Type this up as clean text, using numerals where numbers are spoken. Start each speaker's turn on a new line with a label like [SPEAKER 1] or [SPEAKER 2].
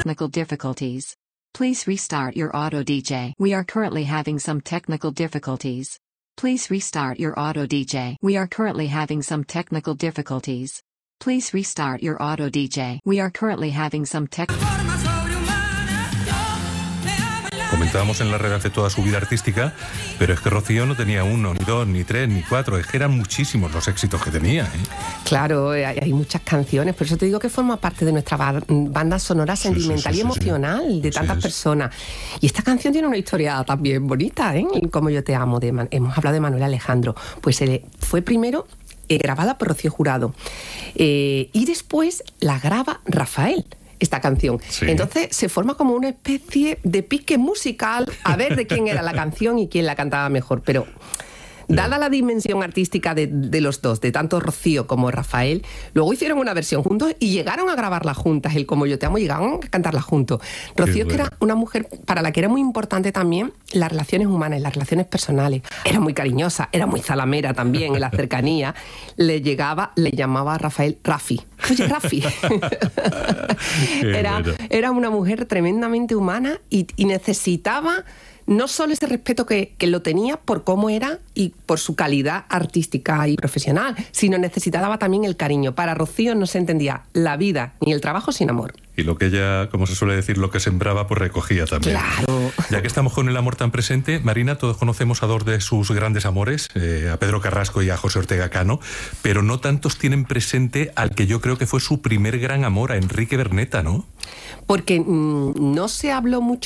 [SPEAKER 1] technical difficulties. Please restart your auto DJ. We are currently having some technical difficulties. Please restart your auto DJ. We are currently having some technical difficulties. Please restart your auto DJ. We are currently having some
[SPEAKER 2] Comentábamos en la red hace toda su vida artística, pero es que Rocío no tenía 1, ni 2, ni 3, ni 4, es que eran muchísimos los éxitos que tenía, ¿eh?
[SPEAKER 3] Claro, hay muchas canciones, por eso te digo que forma parte de nuestra banda sonora sentimental y emocional de tantas personas. Y esta canción tiene una historia también bonita, ¿eh? Como yo te amo, hemos hablado de Manuel Alejandro. Pues fue primero grabada por Rocío Jurado y después la graba Rafael, esta canción. Sí. Entonces se forma como una especie de pique musical a ver de quién era la canción y quién la cantaba mejor, pero dada la dimensión artística de los dos, de tanto Rocío como Rafael, luego hicieron una versión juntos y llegaron a grabarla juntas, el Como yo te amo, llegaron a cantarla juntos. Rocío, que era una mujer para la que era muy importante también las relaciones humanas, las relaciones personales. Era muy cariñosa, era muy zalamera también en la cercanía. Le llamaba a Rafael Rafi. Oye, Rafi. Era una mujer tremendamente humana y necesitaba no solo ese respeto que lo tenía por cómo era y por su calidad artística y profesional, sino necesitaba también el cariño. Para Rocío no se entendía la vida ni el trabajo sin amor.
[SPEAKER 2] Y lo que ella, como se suele decir, lo que sembraba, pues recogía también.
[SPEAKER 3] Claro.
[SPEAKER 2] Ya que estamos con el amor tan presente, Marina, todos conocemos a dos de sus grandes amores, a Pedro Carrasco y a José Ortega Cano, pero no tantos tienen presente al que yo creo que fue su primer gran amor, a Enrique Bernetta, ¿no?
[SPEAKER 3] Porque no se habló mucho